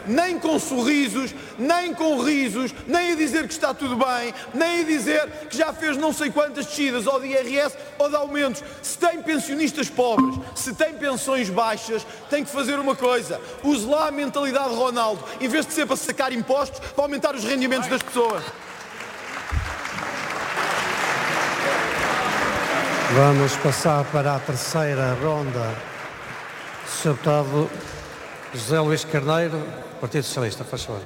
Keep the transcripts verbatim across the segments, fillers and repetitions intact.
nem com sorrisos, nem com risos, nem a dizer que está tudo bem, nem a dizer que já fez não sei quantas descidas ou de I R S ou de aumentos. Se tem pensionistas pobres, se tem pensões baixas, tem que fazer uma coisa: use lá a mentalidade de Ronaldo, em vez de ser para sacar impostos, para aumentar os rendimentos das pessoas. Vamos passar para a terceira ronda. senhor Deputado José Luís Carneiro, Partido Socialista, faz favor.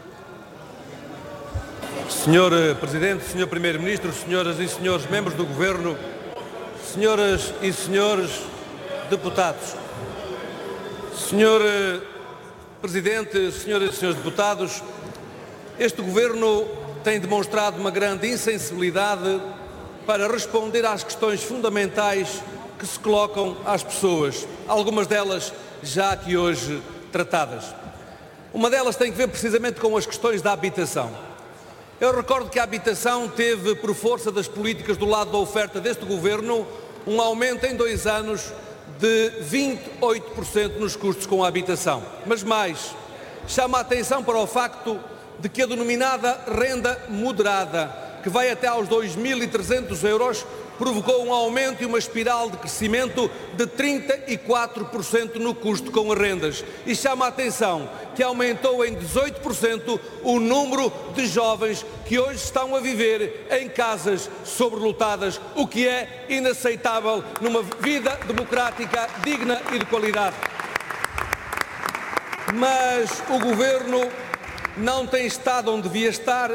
senhor Presidente, senhor Primeiro-Ministro, senhoras e senhores membros do Governo, senhoras e senhores deputados. senhor Presidente, senhoras e senhores deputados, este Governo tem demonstrado uma grande insensibilidade para responder às questões fundamentais que se colocam às pessoas, algumas delas já aqui hoje tratadas. Uma delas tem que ver precisamente com as questões da habitação. Eu recordo que a habitação teve, por força das políticas do lado da oferta deste Governo, um aumento em dois anos de vinte e oito por cento nos custos com a habitação. Mas mais, chama a atenção para o facto de que a denominada renda moderada, que vai até aos dois mil e trezentos euros, provocou um aumento e uma espiral de crescimento de trinta e quatro por cento no custo com as rendas. E chama a atenção que aumentou em dezoito por cento o número de jovens que hoje estão a viver em casas sobrelotadas, o que é inaceitável numa vida democrática digna e de qualidade. Mas o Governo não tem estado onde devia estar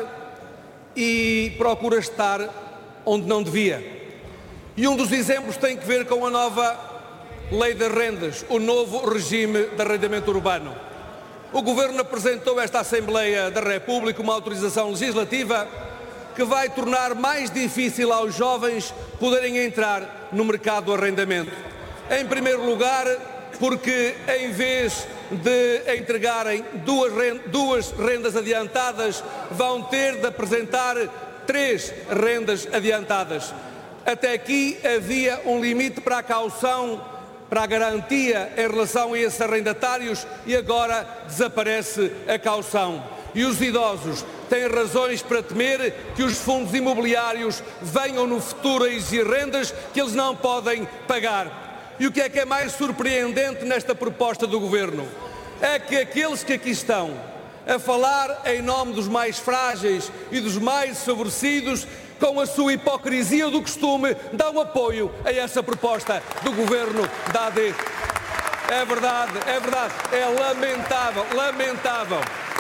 e procura estar onde não devia. E um dos exemplos tem que ver com a nova Lei das Rendas, o novo regime de arrendamento urbano. O Governo apresentou a esta Assembleia da República uma autorização legislativa que vai tornar mais difícil aos jovens poderem entrar no mercado do arrendamento. Em primeiro lugar, porque em vez de entregarem duas rendas, duas rendas adiantadas, vão ter de apresentar três rendas adiantadas. Até aqui havia um limite para a caução, para a garantia em relação a esses arrendatários, e agora desaparece a caução. E os idosos têm razões para temer que os fundos imobiliários venham no futuro a exigir rendas que eles não podem pagar. E o que é que é mais surpreendente nesta proposta do Governo? É que aqueles que aqui estão a falar em nome dos mais frágeis e dos mais desfavorecidos, com a sua hipocrisia do costume, dão apoio a essa proposta do Governo da A D. É verdade, é verdade, é lamentável, lamentável.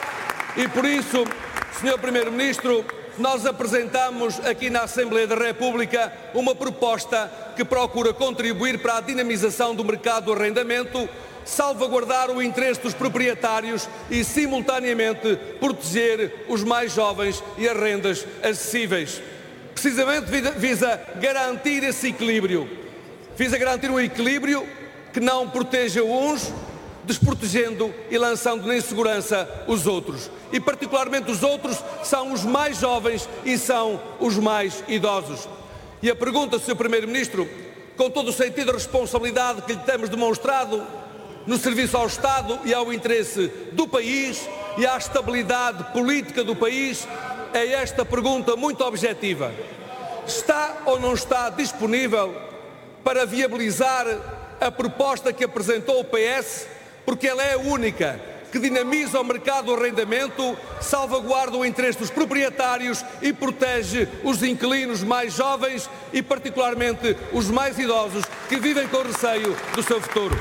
E por isso, senhor Primeiro-Ministro, nós apresentamos aqui na Assembleia da República uma proposta que procura contribuir para a dinamização do mercado do arrendamento, salvaguardar o interesse dos proprietários e, simultaneamente, proteger os mais jovens e as rendas acessíveis. Precisamente visa garantir esse equilíbrio, visa garantir um equilíbrio que não proteja uns, desprotegendo e lançando na insegurança os outros. E particularmente os outros são os mais jovens e são os mais idosos. E a pergunta, senhor Primeiro-Ministro, com todo o sentido de responsabilidade que lhe temos demonstrado no serviço ao Estado e ao interesse do país e à estabilidade política do país, é esta pergunta muito objetiva: está ou não está disponível para viabilizar a proposta que apresentou o P S, porque ela é a única que dinamiza o mercado do arrendamento, salvaguarda o interesse dos proprietários e protege os inquilinos mais jovens e particularmente os mais idosos que vivem com receio do seu futuro?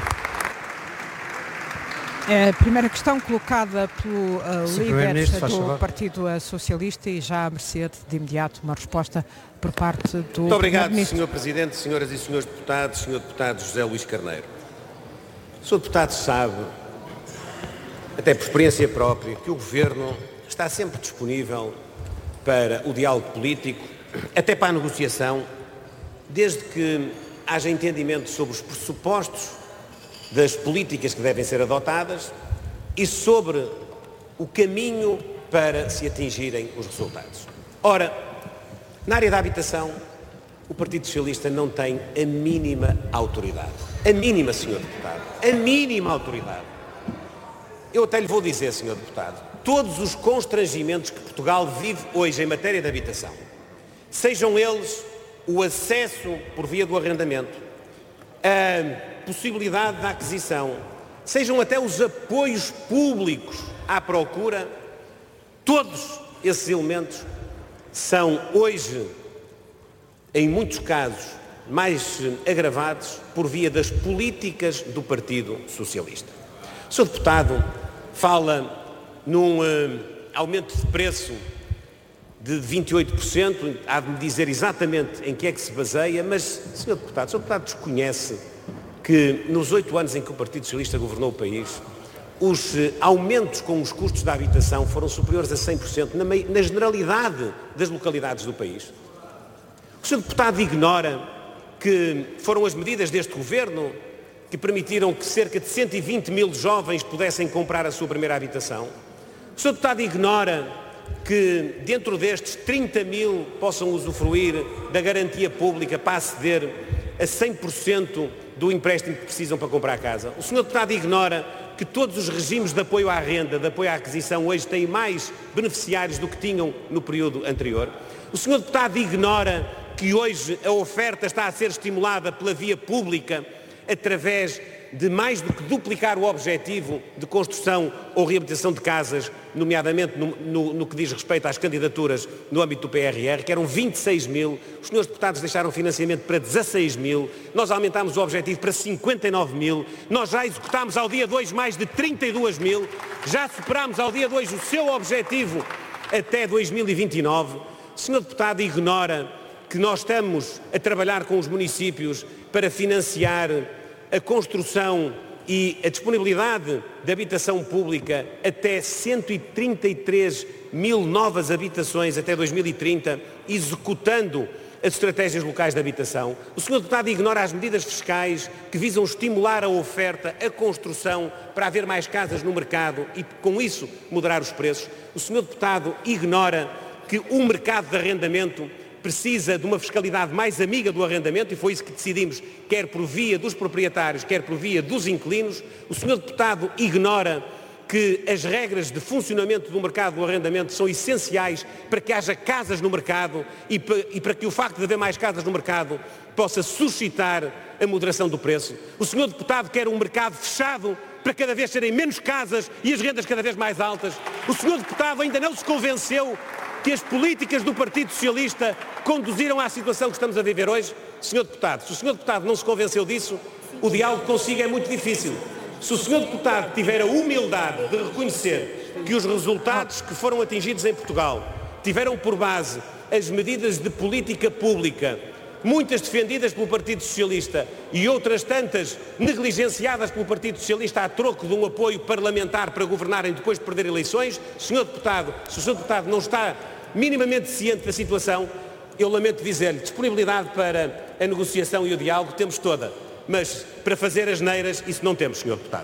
A primeira questão colocada pelo uh, líder do Partido Socialista, e já a mercê de imediato uma resposta por parte do Muito obrigado, senhor Presidente, senhoras e senhores deputados, senhor Deputado José Luís Carneiro. O senhor Deputado sabe, até por experiência própria, que o Governo está sempre disponível para o diálogo político, até para a negociação, desde que haja entendimento sobre os pressupostos das políticas que devem ser adotadas e sobre o caminho para se atingirem os resultados. Ora, na área da habitação, o Partido Socialista não tem a mínima autoridade. A mínima, senhor Deputado. A mínima autoridade. eu até lhe vou dizer, senhor Deputado, todos os constrangimentos que Portugal vive hoje em matéria de habitação, sejam eles o acesso por via do arrendamento, a possibilidade da aquisição, sejam até os apoios públicos à procura, todos esses elementos são hoje, em muitos casos, mais agravados por via das políticas do Partido Socialista. O senhor Deputado fala num uh, aumento de preço de vinte e oito por cento, há de me dizer exatamente em que é que se baseia, mas, senhor Deputado, o senhor Deputado desconhece que nos oito anos em que o Partido Socialista governou o país, os uh, aumentos com os custos da habitação foram superiores a cem por cento na, na generalidade das localidades do país. O senhor Deputado ignora que foram as medidas deste Governo que permitiram que cerca de cento e vinte mil jovens pudessem comprar a sua primeira habitação? O senhor Deputado ignora que dentro destes trinta mil possam usufruir da garantia pública para aceder a cem por cento do empréstimo que precisam para comprar a casa? O senhor Deputado ignora que todos os regimes de apoio à renda, de apoio à aquisição, hoje têm mais beneficiários do que tinham no período anterior? O senhor Deputado ignora que hoje a oferta está a ser estimulada pela via pública através de mais do que duplicar o objetivo de construção ou reabilitação de casas, nomeadamente no, no, no que diz respeito às candidaturas no âmbito do P R R, que eram vinte e seis mil, os senhores deputados deixaram financiamento para dezasseis mil, nós aumentámos o objetivo para cinquenta e nove mil, nós já executámos ao dia dois mais de trinta e duas mil, já superámos ao dia dois o seu objetivo até dois mil e vinte e nove. O senhor deputado ignora que nós estamos a trabalhar com os municípios para financiar a construção e a disponibilidade de habitação pública até cento e trinta e três mil novas habitações até dois mil e trinta, executando as estratégias locais de habitação. O senhor Deputado ignora as medidas fiscais que visam estimular a oferta, a construção, para haver mais casas no mercado e, com isso, moderar os preços. O senhor Deputado ignora que o mercado de arrendamento precisa de uma fiscalidade mais amiga do arrendamento, e foi isso que decidimos, quer por via dos proprietários, quer por via dos inquilinos. O senhor Deputado ignora que as regras de funcionamento do mercado do arrendamento são essenciais para que haja casas no mercado e para que o facto de haver mais casas no mercado possa suscitar a moderação do preço. O senhor Deputado quer um mercado fechado para cada vez serem menos casas e as rendas cada vez mais altas. O senhor Deputado ainda não se convenceu que as políticas do Partido Socialista conduziram à situação que estamos a viver hoje? senhor Deputado, se o senhor Deputado não se convenceu disso, o diálogo consigo é muito difícil. Se o senhor Deputado tiver a humildade de reconhecer que os resultados que foram atingidos em Portugal tiveram por base as medidas de política pública, muitas defendidas pelo Partido Socialista e outras tantas negligenciadas pelo Partido Socialista a troco de um apoio parlamentar para governarem depois de perder eleições, senhor Deputado, se o senhor Deputado não está minimamente ciente da situação, eu lamento dizer-lhe, disponibilidade para a negociação e o diálogo temos toda, mas para fazer as neiras, isso não temos, senhor Deputado.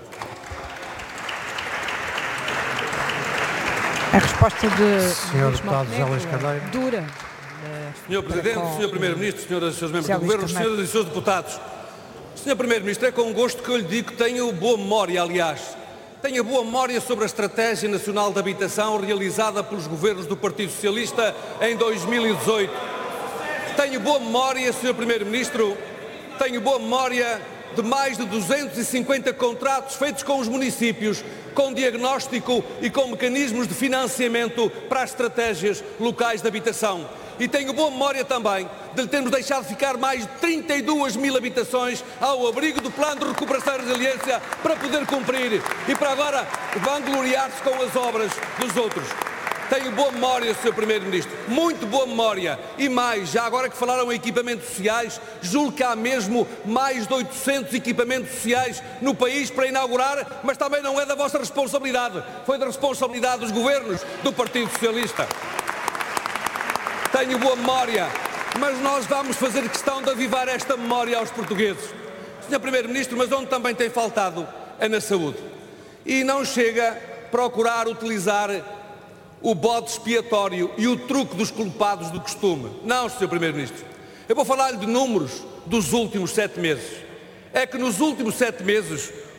A resposta de senhor Deputado José Luís Carneiro dura. senhor Presidente, senhor Primeiro-Ministro, senhoras e senhores membros do Governo, senhoras e senhores deputados. senhor Primeiro-Ministro, é com gosto que eu lhe digo que tenho boa memória, aliás. Tenho boa memória sobre a Estratégia Nacional de Habitação realizada pelos governos do Partido Socialista em dois mil e dezoito. Tenho boa memória, senhor Primeiro-Ministro, tenho boa memória de mais de duzentos e cinquenta contratos feitos com os municípios, com diagnóstico e com mecanismos de financiamento para as estratégias locais de habitação. E tenho boa memória também de lhe termos deixado ficar mais de trinta e duas mil habitações ao abrigo do Plano de Recuperação e Resiliência para poder cumprir e para agora vangloriar-se com as obras dos outros. Tenho boa memória, senhor Primeiro-Ministro, muito boa memória. E mais, já agora que falaram em equipamentos sociais, julgo que há mesmo mais de oitocentos equipamentos sociais no país para inaugurar, mas também não é da vossa responsabilidade, foi da responsabilidade dos governos do Partido Socialista. Tenho boa memória, mas nós vamos fazer questão de avivar esta memória aos portugueses. senhor Primeiro-Ministro, mas onde também tem faltado é na saúde. E não chega a procurar utilizar o bode expiatório e o truque dos culpados do costume. Não, senhor Primeiro-Ministro. Eu vou falar-lhe de números dos últimos sete meses. É que nos últimos sete meses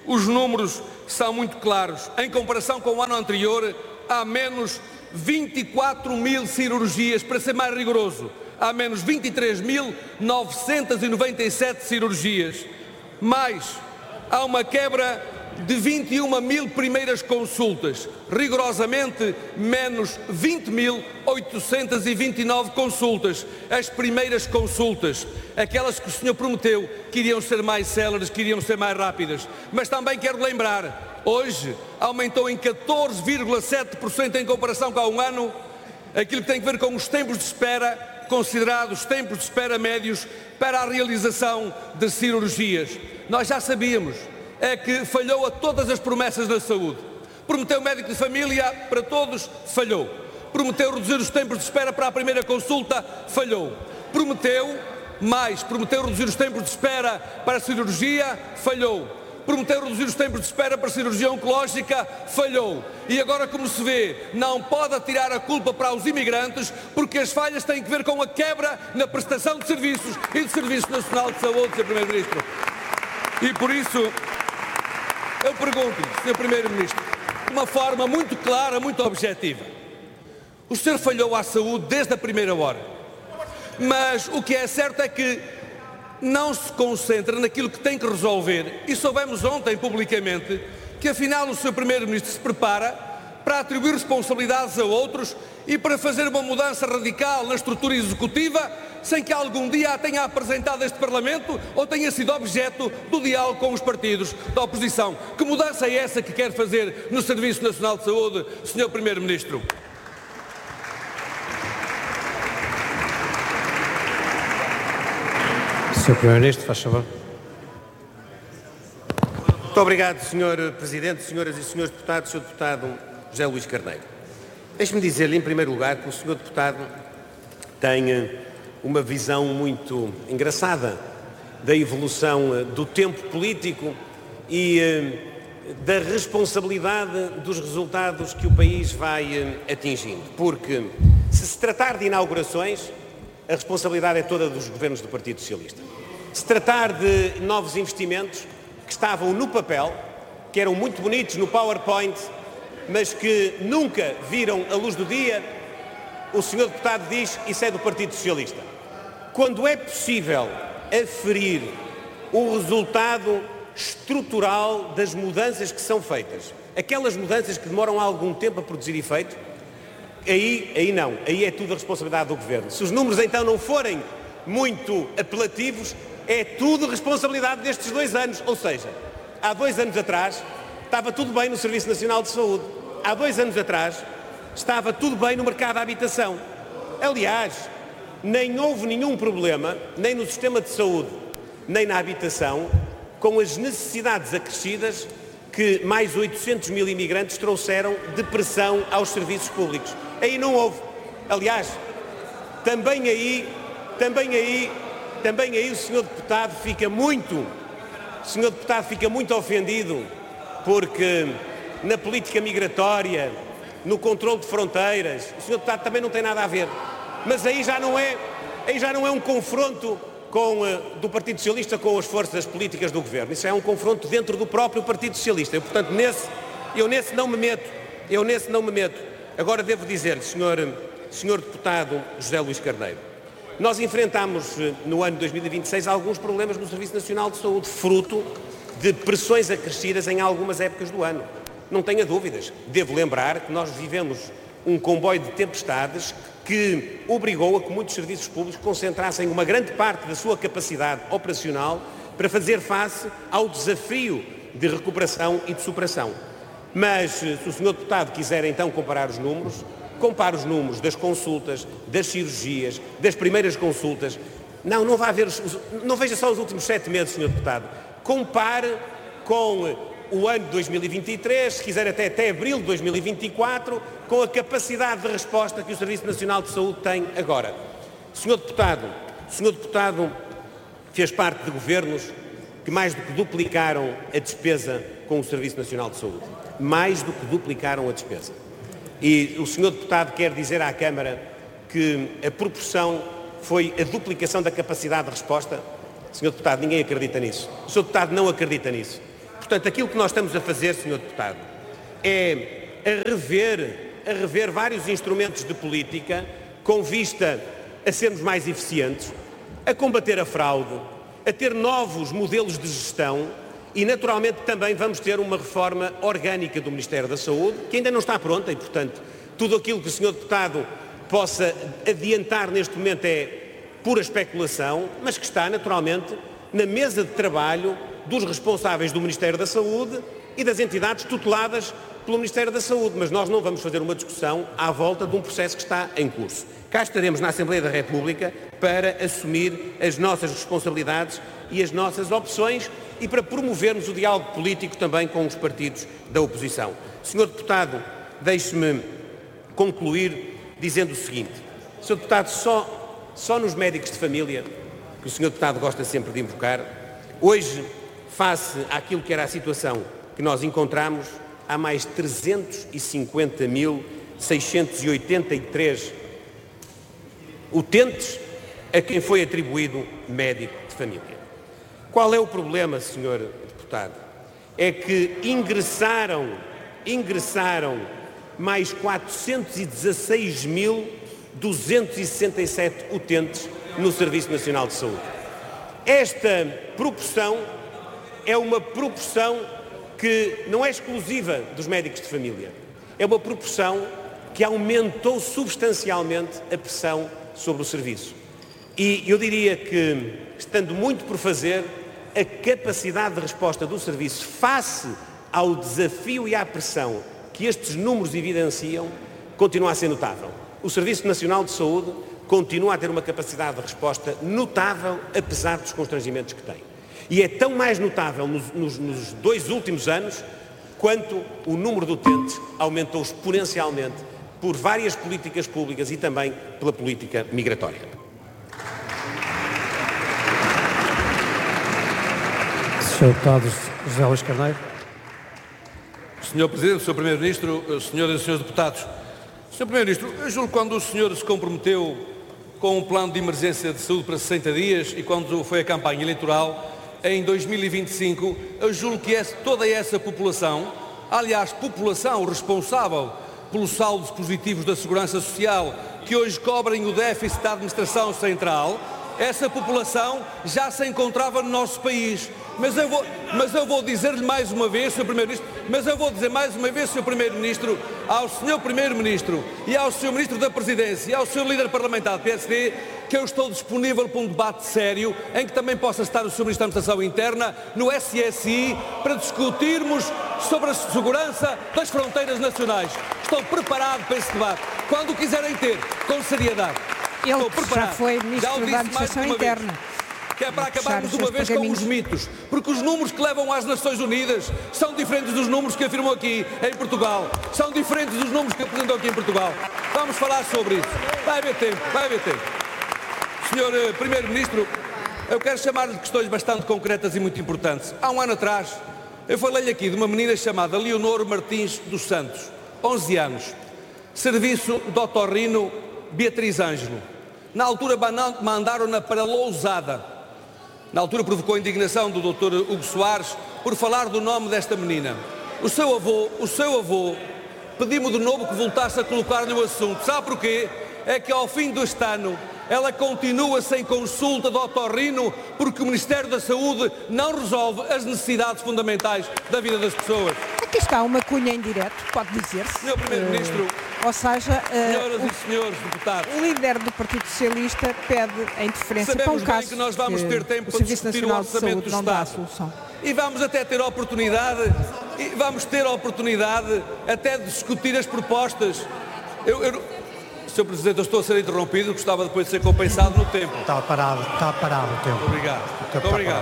os números são muito claros. Em comparação com o ano anterior, há menos vinte e quatro mil cirurgias, para ser mais rigoroso, há menos vinte e três mil novecentas e noventa e sete cirurgias. Mais, há uma quebra de vinte e uma mil primeiras consultas, rigorosamente menos vinte mil oitocentas e vinte e nove consultas, as primeiras consultas, aquelas que o senhor prometeu que iriam ser mais céleres, que iriam ser mais rápidas. Mas também quero lembrar, hoje aumentou em catorze vírgula sete por cento em comparação com há um ano, aquilo que tem a ver com os tempos de espera, considerados tempos de espera médios para a realização de cirurgias. Nós já sabíamos é que falhou a todas as promessas da saúde. Prometeu médico de família para todos, falhou. Prometeu reduzir os tempos de espera para a primeira consulta, falhou. Prometeu mais, prometeu reduzir os tempos de espera para a cirurgia, falhou. Prometeu reduzir os tempos de espera para a cirurgia oncológica, falhou. E agora, como se vê, não pode atirar a culpa para os imigrantes, porque as falhas têm que ver com a quebra na prestação de serviços e do Serviço Nacional de Saúde, senhor Primeiro-Ministro. E por isso, eu pergunto-lhe, senhor Primeiro-Ministro, de uma forma muito clara, muito objetiva, o senhor falhou à saúde desde a primeira hora, mas o que é certo é que não se concentra naquilo que tem que resolver, e soubemos ontem publicamente que afinal o senhor Primeiro-Ministro se prepara para atribuir responsabilidades a outros e para fazer uma mudança radical na estrutura executiva sem que algum dia a tenha apresentado a este Parlamento ou tenha sido objeto do diálogo com os partidos da oposição. Que mudança é essa que quer fazer no Serviço Nacional de Saúde, senhor Primeiro-Ministro? senhor Primeiro-Ministro, faz favor. Muito obrigado, senhor Presidente, senhoras e senhores deputados, senhor Deputado José Luís Carneiro. Deixe-me dizer-lhe, em primeiro lugar, que o senhor Deputado tem uma visão muito engraçada da evolução do tempo político e da responsabilidade dos resultados que o país vai atingindo. Porque, se se tratar de inaugurações, a responsabilidade é toda dos governos do Partido Socialista. Se tratar de novos investimentos que estavam no papel, que eram muito bonitos no PowerPoint, mas que nunca viram a luz do dia, o senhor deputado diz isso é do Partido Socialista. Quando é possível aferir o resultado estrutural das mudanças que são feitas, aquelas mudanças que demoram algum tempo a produzir efeito, aí, aí não, aí é tudo a responsabilidade do Governo. Se os números então não forem muito apelativos, é tudo responsabilidade destes dois anos. Ou seja, há dois anos atrás estava tudo bem no Serviço Nacional de Saúde. Há dois anos atrás estava tudo bem no mercado da habitação. Aliás, nem houve nenhum problema, nem no sistema de saúde, nem na habitação, com as necessidades acrescidas que mais oitocentos mil imigrantes trouxeram de pressão aos serviços públicos. Aí não houve. Aliás, também aí, também aí, também aí o senhor deputado fica muito, o senhor deputado fica muito ofendido, porque na política migratória, no controle de fronteiras, o senhor deputado também não tem nada a ver. Mas aí já não é, aí já não é um confronto com, uh, do Partido Socialista com as forças políticas do Governo. Isso é um confronto dentro do próprio Partido Socialista. Eu, portanto, nesse, eu nesse não me meto. Eu nesse não me meto. Agora devo dizer-lhe, senhor, senhor deputado José Luís Carneiro, nós enfrentámos no ano dois mil e vinte e seis alguns problemas no Serviço Nacional de Saúde, fruto de pressões acrescidas em algumas épocas do ano. Não tenha dúvidas. Devo lembrar que nós vivemos um comboio de tempestades que obrigou a que muitos serviços públicos concentrassem uma grande parte da sua capacidade operacional para fazer face ao desafio de recuperação e de superação. Mas, se o senhor deputado quiser então comparar os números, compare os números das consultas, das cirurgias, das primeiras consultas. Não, não vai haver, não veja só os últimos sete meses, senhor deputado. Compare com o ano de dois mil e vinte e três, se quiser até, até abril de dois mil e vinte e quatro, com a capacidade de resposta que o Serviço Nacional de Saúde tem agora. senhor Deputado, o senhor Deputado fez parte de governos que mais do que duplicaram a despesa com o Serviço Nacional de Saúde. Mais do que duplicaram a despesa. E o senhor Deputado quer dizer à Câmara que a proporção foi a duplicação da capacidade de resposta? senhor Deputado, ninguém acredita nisso. O senhor Deputado não acredita nisso. Portanto, aquilo que nós estamos a fazer, senhor Deputado, é a rever, a rever vários instrumentos de política com vista a sermos mais eficientes, a combater a fraude, a ter novos modelos de gestão e, naturalmente, também vamos ter uma reforma orgânica do Ministério da Saúde, que ainda não está pronta e, portanto, tudo aquilo que o senhor Deputado possa adiantar neste momento é pura especulação, mas que está, naturalmente, na mesa de trabalho dos responsáveis do Ministério da Saúde e das entidades tuteladas pelo Ministério da Saúde. Mas nós não vamos fazer uma discussão à volta de um processo que está em curso. Cá estaremos na Assembleia da República para assumir as nossas responsabilidades e as nossas opções e para promovermos o diálogo político também com os partidos da oposição. senhor Deputado, deixe-me concluir dizendo o seguinte. senhor Deputado, só, só nos médicos de família, que o senhor Deputado gosta sempre de invocar, hoje, face àquilo que era a situação que nós encontramos, há mais trezentos e cinquenta mil seiscentos e oitenta e três utentes a quem foi atribuído médico de família. Qual é o problema, senhor Deputado? É que ingressaram, ingressaram mais quatrocentos e dezasseis mil duzentos e sessenta e sete utentes no Serviço Nacional de Saúde. Esta proporção é uma proporção que não é exclusiva dos médicos de família. É uma proporção que aumentou substancialmente a pressão sobre o serviço. E eu diria que, estando muito por fazer, a capacidade de resposta do serviço face ao desafio e à pressão que estes números evidenciam, continua a ser notável. O Serviço Nacional de Saúde continua a ter uma capacidade de resposta notável, apesar dos constrangimentos que tem. E é tão mais notável nos, nos, nos dois últimos anos, quanto o número de utentes aumentou exponencialmente por várias políticas públicas e também pela política migratória. senhor Deputado José Luís Carneiro. senhor Presidente, senhor Primeiro-Ministro, senhoras e senhores Deputados. senhor Primeiro-Ministro, eu julgo que quando o senhor se comprometeu com um plano de emergência de saúde para sessenta dias e quando foi a campanha eleitoral, em dois mil e vinte e cinco, eu julgo que essa, toda essa população, aliás, população responsável pelos saldos positivos da Segurança Social, que hoje cobrem o déficit da Administração Central, essa população já se encontrava no nosso país. Mas eu vou, mas eu vou dizer-lhe mais uma vez, senhor Primeiro-Ministro, mas eu vou dizer mais uma vez, senhor Primeiro-Ministro, ao senhor Primeiro-Ministro e ao senhor Ministro da Presidência e ao senhor líder parlamentar do P S D, que eu estou disponível para um debate sério, em que também possa estar o senhor Ministro da Administração Interna, no S S I, para discutirmos sobre a segurança das fronteiras nacionais. Estou preparado para esse debate, quando o quiserem ter, com seriedade. Ele estou preparado. Já foi Ministro da Administração Interna. Vez. Que é para acabarmos uma vez com os mitos, porque os números que levam às Nações Unidas são diferentes dos números que afirmam aqui em Portugal, são diferentes dos números que apresentam aqui em Portugal. Vamos falar sobre isso. Vai haver tempo, vai haver tempo. senhor Primeiro-Ministro, eu quero chamar-lhe de questões bastante concretas e muito importantes. Há um ano atrás, eu falei-lhe aqui de uma menina chamada Leonor Martins dos Santos, onze anos, serviço de otorrino Beatriz Ângelo. Na altura mandaram-na para Lousada. Na altura provocou a indignação do doutor Hugo Soares por falar do nome desta menina. O seu avô, o seu avô, pediu-me de novo que voltasse a colocar-lhe o assunto. Sabe porquê? É que ao fim deste ano ela continua sem consulta de otorrino porque o Ministério da Saúde não resolve as necessidades fundamentais da vida das pessoas. Aqui está uma cunha em direto, pode dizer-se. senhor Primeiro-Ministro, uh, ou seja, uh, senhoras o, e senhores deputados, o líder do Partido Socialista pede a interferência para um caso que nós vamos ter tempo o Serviço Nacional de Saúde não dá a solução. E vamos até ter a oportunidade, e vamos ter a oportunidade até de discutir as propostas. Eu, eu, senhor Presidente, eu estou a ser interrompido, gostava depois de ser compensado no tempo. Está parado, está parado o tempo. Muito obrigado. O tempo Muito obrigado.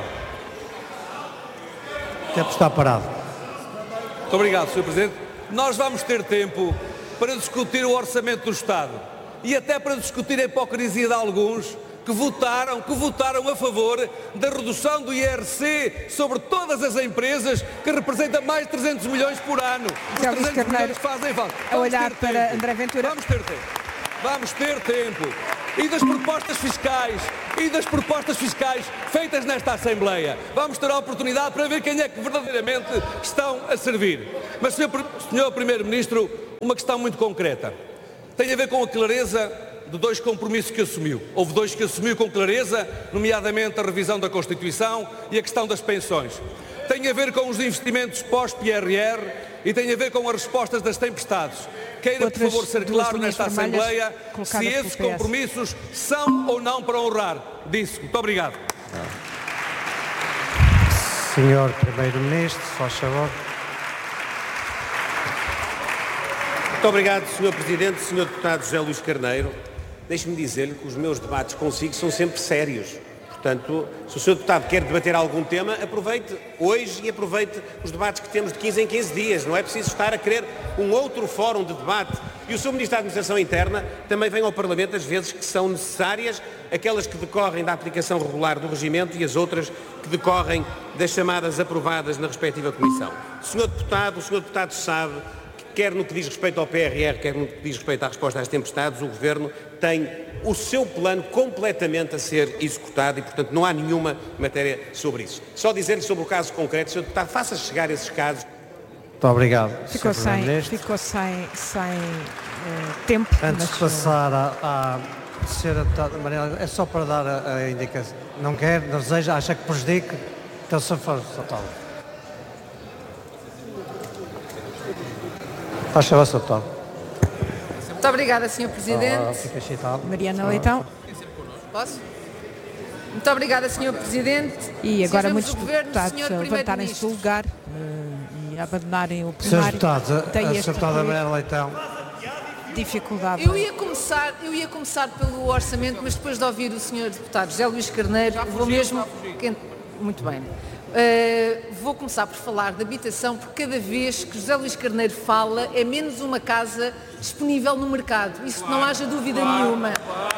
O tempo está parado. Muito obrigado, senhor Presidente. Nós vamos ter tempo para discutir o orçamento do Estado e até para discutir a hipocrisia de alguns que votaram, que votaram a favor da redução do I R C sobre todas as empresas, que representa mais de trezentos milhões por ano. Os trezentos milhões fazem falta. A olhar para André Ventura. Vamos ter tempo. Vamos ter tempo. e das propostas fiscais e das propostas fiscais feitas nesta Assembleia. Vamos ter a oportunidade para ver quem é que verdadeiramente estão a servir. Mas, senhor Primeiro-Ministro, uma questão muito concreta. Tem a ver com a clareza de dois compromissos que assumiu. Houve dois que assumiu com clareza, nomeadamente a revisão da Constituição e a questão das pensões. Tem a ver com os investimentos pós-P R R e tem a ver com as respostas das tempestades. Queira, por favor, ser claro nesta Assembleia se esses compromissos são ou não para honrar disso. Muito obrigado. senhor Primeiro-Ministro, faz favor. Muito obrigado, senhor Presidente. senhor Deputado José Luís Carneiro, deixe-me dizer-lhe que os meus debates consigo são sempre sérios. Portanto, se o senhor Deputado quer debater algum tema, aproveite hoje e aproveite os debates que temos de quinze em quinze dias. Não é preciso estar a querer um outro fórum de debate. E o senhor Ministro da Administração Interna também vem ao Parlamento as vezes que são necessárias, aquelas que decorrem da aplicação regular do regimento e as outras que decorrem das chamadas aprovadas na respectiva Comissão. O senhor Deputado, o senhor Deputado sabe que, quer no que diz respeito ao P R R, quer no que diz respeito à resposta às tempestades, o Governo tem o seu plano completamente a ser executado e, portanto, não há nenhuma matéria sobre isso. Só dizer-lhe sobre o caso concreto, senhor Deputado, faça chegar esses casos. Muito obrigado. Ficou sem, ficou sem, sem uh, tempo. Antes de passar à senhora Deputada Mariana, é só para dar a, a indicação. Não quer, não deseja, acha que prejudica, então só faz total. Faz favor, senhor Deputado. Muito obrigada, senhor Presidente. Ah, fica excitado. Mariana Leitão. Posso? Muito obrigada, senhor Presidente. E agora muitos deputados a levantarem-se do lugar uh, e abandonarem o plenário. senhores deputados, a senhora Deputada Mariana Leitão. Dificuldade. Eu ia, começar, eu ia começar pelo orçamento, mas depois de ouvir o senhor Deputado José Luís Carneiro, vou mesmo... Muito bem. Uh, vou começar por falar de habitação, porque cada vez que José Luís Carneiro fala é menos uma casa disponível no mercado. Isso não haja dúvida nenhuma.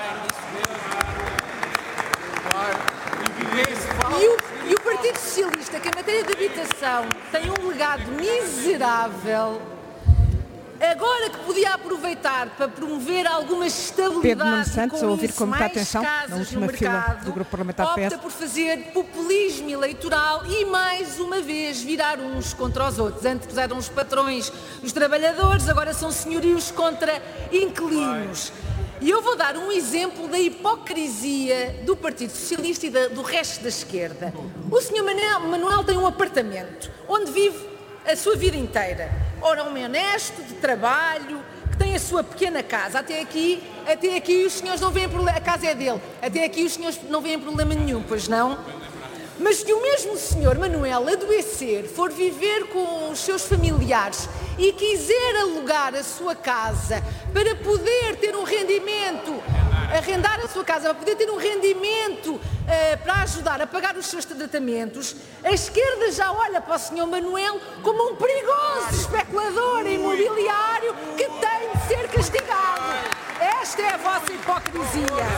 E o, e o Partido Socialista, que em matéria de habitação tem um legado miserável, agora que podia aproveitar para promover alguma estabilidade Pedro Nuno Santos, e com a ouvir isso com muita mais atenção casas na última no fila mercado, do Grupo Parlamentar P S. opta por fazer populismo eleitoral e mais uma vez virar uns contra os outros. Antes eram os patrões os trabalhadores, agora são senhorios contra inquilinos. E eu vou dar um exemplo da hipocrisia do Partido Socialista e da, do resto da esquerda. O senhor Manuel, Manuel tem um apartamento onde vive a sua vida inteira. Ora, um homem honesto, de trabalho, que tem a sua pequena casa. Até aqui, até aqui os senhores não veem problema, a casa é dele. Até aqui os senhores não veem problema nenhum, pois não? Mas se o mesmo senhor Manuel adoecer, for viver com os seus familiares e quiser alugar a sua casa para poder ter um rendimento, arrendar a sua casa para poder ter um rendimento uh, para ajudar a pagar os seus tratamentos, a esquerda já olha para o senhor Manuel como um perigoso especulador imobiliário que tem de ser castigado. Esta é a vossa hipocrisia.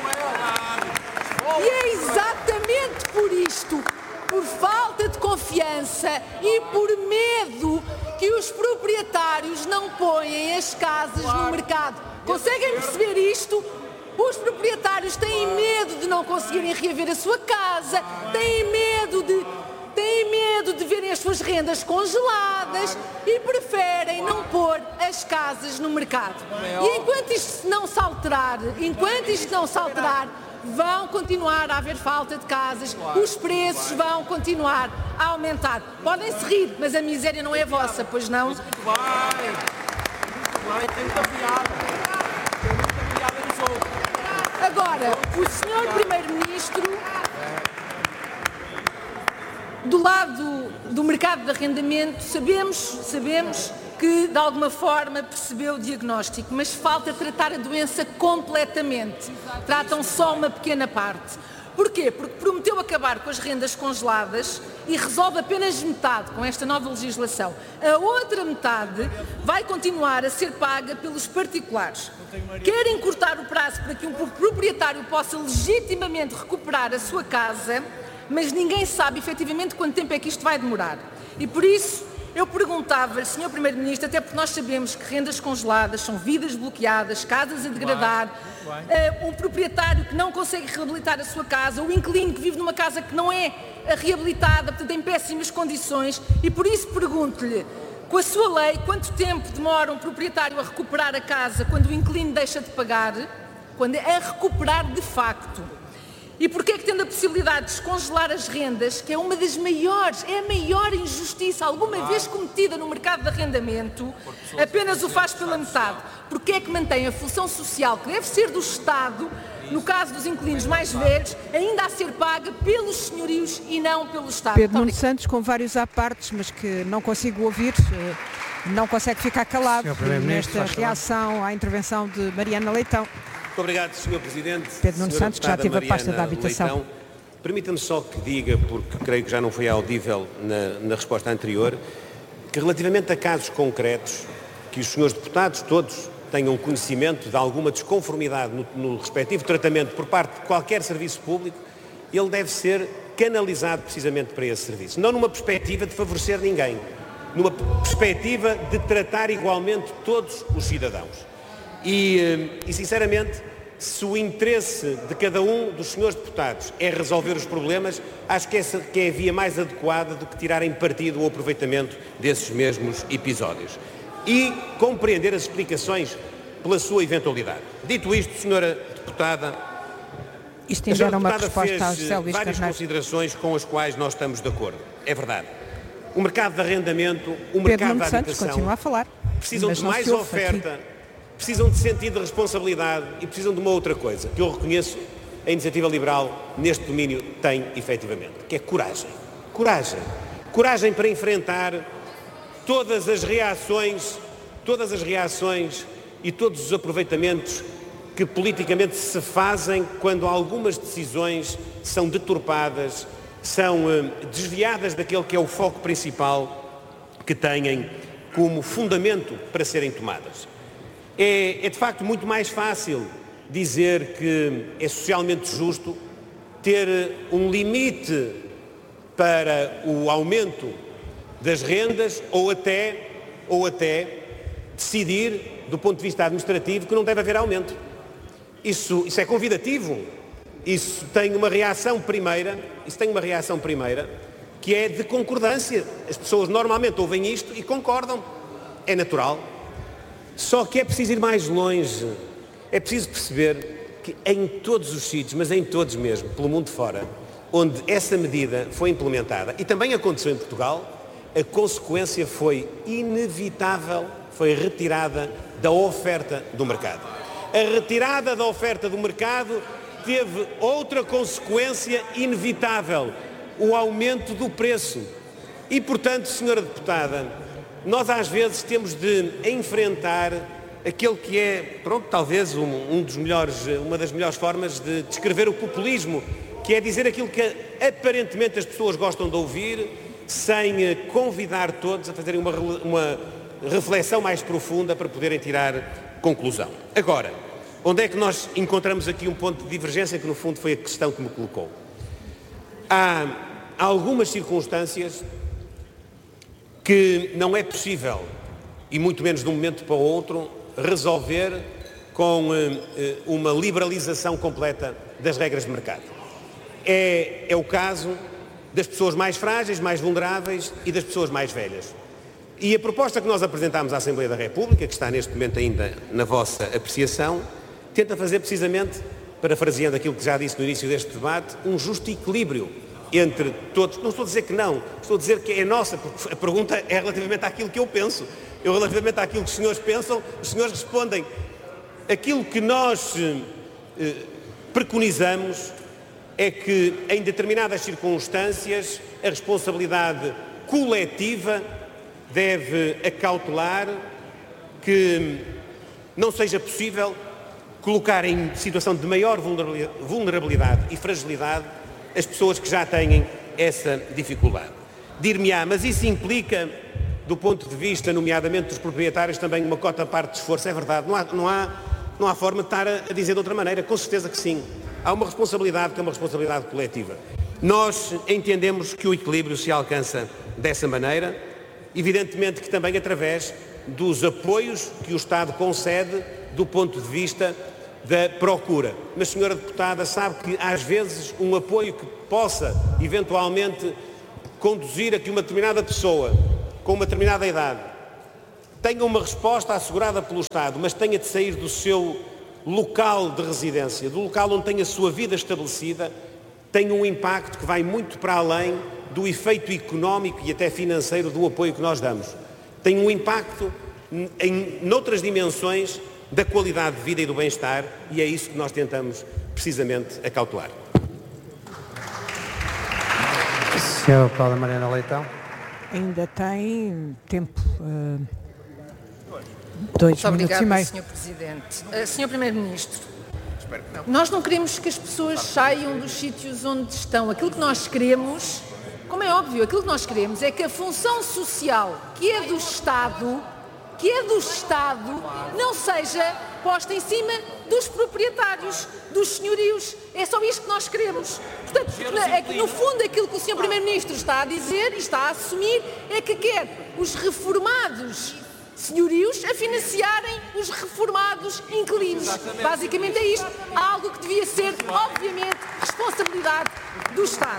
E é exatamente por isto, por falta de confiança e por medo, que os proprietários não põem as casas no mercado. Conseguem perceber isto? Os proprietários têm medo de não conseguirem reaver a sua casa, têm medo de, têm medo de verem as suas rendas congeladas e preferem não pôr as casas no mercado. E enquanto isto não se alterar, enquanto isto não se alterar, vão continuar a haver falta de casas, os preços vão continuar a aumentar. Podem-se rir, mas a miséria não é vossa, pois não? Agora, o senhor Primeiro-Ministro, do lado do mercado de arrendamento, sabemos, sabemos que de alguma forma percebeu o diagnóstico, mas falta tratar a doença completamente. Tratam só uma pequena parte. Porquê? Porque prometeu acabar com as rendas congeladas e resolve apenas metade com esta nova legislação. A outra metade vai continuar a ser paga pelos particulares. Quer encurtar o prazo para que um proprietário possa legitimamente recuperar a sua casa, mas ninguém sabe efetivamente quanto tempo é que isto vai demorar. E por isso Eu perguntava-lhe, senhor Primeiro-Ministro, até porque nós sabemos que rendas congeladas são vidas bloqueadas, casas a degradar, uh, um proprietário que não consegue reabilitar a sua casa, o inquilino que vive numa casa que não é reabilitada, portanto em péssimas condições, e por isso pergunto-lhe, com a sua lei, quanto tempo demora um proprietário a recuperar a casa quando o inquilino deixa de pagar, quando é a recuperar de facto? E porquê é que, tendo a possibilidade de descongelar as rendas, que é uma das maiores, é a maior injustiça alguma vez cometida no mercado de arrendamento, apenas o faz pela metade? Porquê é que mantém a função social, que deve ser do Estado, no caso dos inquilinos mais velhos, ainda a ser paga pelos senhorios e não pelo Estado? Pedro Nuno Santos, com vários apartes, mas que não consigo ouvir, não consegue ficar calado nesta reação à intervenção de Mariana Leitão. Muito obrigado, senhor Presidente. Pedro Nuno Santos, que já teve a pasta da habitação. Permita-me só que diga, porque creio que já não foi audível na, na resposta anterior, que relativamente a casos concretos, que os senhores deputados todos tenham conhecimento de alguma desconformidade no, no respectivo tratamento por parte de qualquer serviço público, ele deve ser canalizado precisamente para esse serviço. Não numa perspectiva de favorecer ninguém, numa perspectiva de tratar igualmente todos os cidadãos. E, e, sinceramente, se o interesse de cada um dos senhores deputados é resolver os problemas, acho que essa que é a via mais adequada do que tirarem partido ou aproveitamento desses mesmos episódios. E compreender as explicações pela sua eventualidade. Dito isto, senhora deputada, isto ainda era uma resposta a José Luís várias Carneiro. considerações com as quais nós estamos de acordo. É verdade. O mercado de arrendamento, o Pedro mercado Nuno da Santos habitação continua a falar, precisam mas de não mais se ouve oferta. aqui. Precisam de sentido de responsabilidade e precisam de uma outra coisa, que eu reconheço a Iniciativa Liberal neste domínio tem efetivamente, que é coragem. Coragem. Coragem para enfrentar todas as reações, todas as reações e todos os aproveitamentos que politicamente se fazem quando algumas decisões são deturpadas, são eh, desviadas daquele que é o foco principal que têm como fundamento para serem tomadas. É, é de facto muito mais fácil dizer que é socialmente justo ter um limite para o aumento das rendas ou até, ou até decidir, do ponto de vista administrativo, que não deve haver aumento. Isso, isso é convidativo. Isso tem uma reação primeira, isso tem uma reação primeira, que é de concordância. As pessoas normalmente ouvem isto e concordam. É natural. Só que é preciso ir mais longe, é preciso perceber que em todos os sítios, mas em todos mesmo, pelo mundo fora, onde essa medida foi implementada, e também aconteceu em Portugal, a consequência foi inevitável, foi retirada da oferta do mercado. A retirada da oferta do mercado teve outra consequência inevitável, o aumento do preço. E, portanto, senhora deputada, nós às vezes temos de enfrentar aquele que é, pronto, talvez um, um dos melhores, uma das melhores formas de descrever o populismo, que é dizer aquilo que aparentemente as pessoas gostam de ouvir, sem convidar todos a fazerem uma, uma reflexão mais profunda para poderem tirar conclusão. Agora, onde é que nós encontramos aqui um ponto de divergência, que no fundo foi a questão que me colocou? Há algumas circunstâncias que não é possível, e muito menos de um momento para o outro, resolver com eh, uma liberalização completa das regras de mercado. É, é o caso das pessoas mais frágeis, mais vulneráveis e das pessoas mais velhas. E a proposta que nós apresentámos à Assembleia da República, que está neste momento ainda na vossa apreciação, tenta fazer precisamente, parafraseando aquilo que já disse no início deste debate, um justo equilíbrio entre todos. Não estou a dizer que não, estou a dizer que é nossa, porque a pergunta é relativamente àquilo que eu penso. Eu, relativamente àquilo que os senhores pensam, os senhores respondem. Aquilo que nós eh, preconizamos é que, em determinadas circunstâncias, a responsabilidade coletiva deve acautelar que não seja possível colocar em situação de maior vulnerabilidade e fragilidade as pessoas que já têm essa dificuldade. Dir-me-á, mas isso implica, do ponto de vista, nomeadamente dos proprietários, também uma cota à parte de esforço. É verdade, não há, não há, não há forma de estar a, a dizer de outra maneira, com certeza que sim. Há uma responsabilidade que é uma responsabilidade coletiva. Nós entendemos que o equilíbrio se alcança dessa maneira, Evidentemente que também através dos apoios que o Estado concede do ponto de vista da procura. Mas, senhora deputada, sabe que às vezes um apoio que possa eventualmente conduzir a que uma determinada pessoa com uma determinada idade tenha uma resposta assegurada pelo Estado, mas tenha de sair do seu local de residência, do local onde tem a sua vida estabelecida, tem um impacto que vai muito para além do efeito económico e até financeiro do apoio que nós damos. Tem um impacto em noutras dimensões da qualidade de vida e do bem-estar, e é isso que nós tentamos precisamente acautelar. senhora Deputada Mariana Leitão. Ainda tem tempo. Uh, dois Muito minutos obrigada, e meio. senhor Presidente. Uh, senhor Primeiro-Ministro, nós não queremos que as pessoas saiam dos sítios onde estão. Aquilo que nós queremos, como é óbvio, aquilo que nós queremos é que a função social, que é do Estado, que é do Estado, não seja posta em cima dos proprietários, dos senhorios. É só isto que nós queremos. Portanto, é que, no fundo, aquilo que o senhor Primeiro-Ministro está a dizer e está a assumir é que quer os reformados senhorios a financiarem os reformados inquilinos. Basicamente é isto. Algo que devia ser, obviamente, responsabilidade do Estado.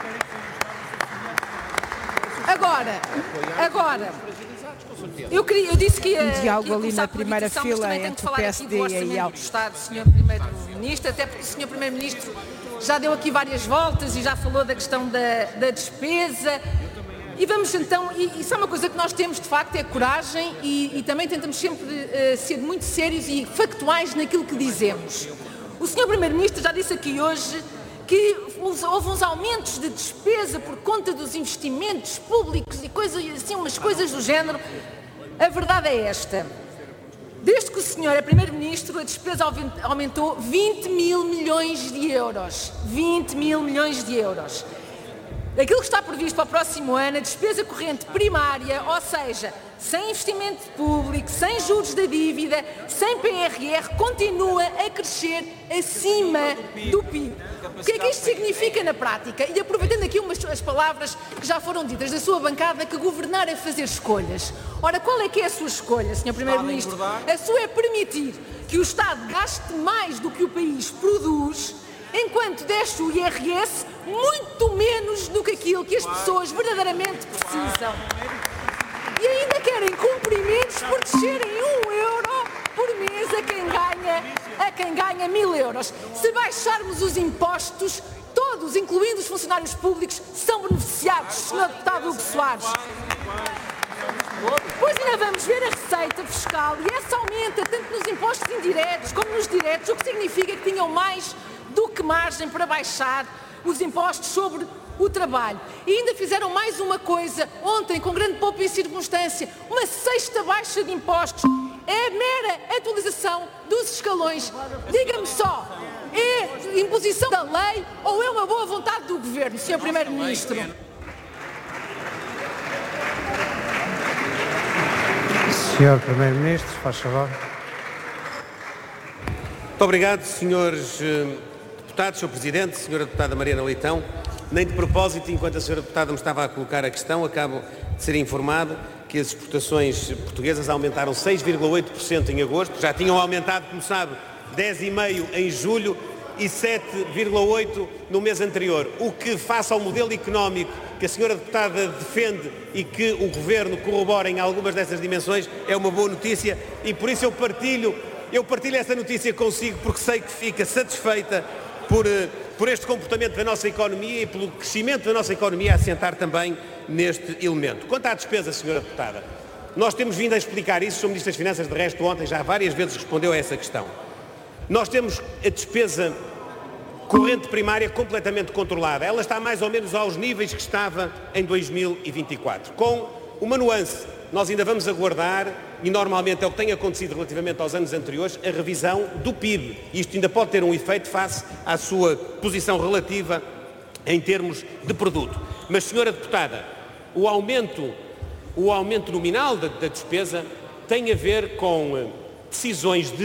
Agora, agora... Eu, queria, eu disse que ia, um diálogo que ia ali na primeira fila entre o P S D e a do Estado, senhor Primeiro-Ministro, até porque o senhor Primeiro-Ministro já deu aqui várias voltas e já falou da questão da, da despesa. E vamos então, e isso é uma coisa que nós temos de facto, é coragem e, e também tentamos sempre uh, ser muito sérios e factuais naquilo que dizemos. O senhor Primeiro-Ministro já disse aqui hoje que houve uns aumentos de despesa por conta dos investimentos públicos e coisas assim, umas coisas do género. A verdade é esta. Desde que o senhor é Primeiro-Ministro, a despesa aumentou vinte mil milhões de euros. vinte mil milhões de euros. Aquilo que está previsto para o próximo ano, a despesa corrente primária, ou seja, sem investimento público, sem juros da dívida, sem P R R, continua a crescer acima do P I B. O que é que isto significa na prática? E aproveitando aqui umas as palavras que já foram ditas da sua bancada, que governar é fazer escolhas. Ora, qual é que é a sua escolha, senhor Primeiro-Ministro? A sua é permitir que o Estado gaste mais do que o país produz, enquanto desce o I R S muito menos do que aquilo que as pessoas verdadeiramente precisam. E ainda querem cumprimentos por descerem um euro por mês a quem ganha, a quem ganha mil euros. Se baixarmos os impostos, todos, incluindo os funcionários públicos, são beneficiados, senhor Deputado Hugo Soares. Pois ainda vamos ver a receita fiscal e essa aumenta tanto nos impostos indiretos como nos diretos, o que significa que tinham mais do que margem para baixar os impostos sobre o trabalho. E ainda fizeram mais uma coisa, ontem, com grande poupa e circunstância, uma sexta baixa de impostos. É mera atualização dos escalões. Diga-me só, é imposição da lei ou é uma boa vontade do Governo, senhor Primeiro-Ministro? senhor Primeiro-Ministro, faz favor. Muito obrigado, senhores deputados, senhor Presidente, senhora Deputada Mariana Leitão. Nem de propósito, enquanto a senhora Deputada me estava a colocar a questão, acabo de ser informado que as exportações portuguesas aumentaram seis vírgula oito por cento em agosto, já tinham aumentado, como sabe, dez vírgula cinco por cento em julho e sete vírgula oito por cento no mês anterior, o que, face ao modelo económico que a senhora Deputada defende e que o Governo corrobora em algumas dessas dimensões, é uma boa notícia e por isso eu partilho, eu partilho essa notícia consigo, porque sei que fica satisfeita por, por este comportamento da nossa economia e pelo crescimento da nossa economia a assentar também neste elemento. Quanto à despesa, senhora Deputada, nós temos vindo a explicar isso, o senhor Ministro das Finanças, de resto, ontem já várias vezes respondeu a essa questão. Nós temos a despesa corrente primária completamente controlada. Ela está mais ou menos aos níveis que estava em dois mil e vinte e quatro, com uma nuance. Nós ainda vamos aguardar, e normalmente é o que tem acontecido relativamente aos anos anteriores, a revisão do P I B. Isto ainda pode ter um efeito face à sua posição relativa em termos de produto. Mas, senhora Deputada, o aumento, o aumento nominal da, da despesa tem a ver com decisões de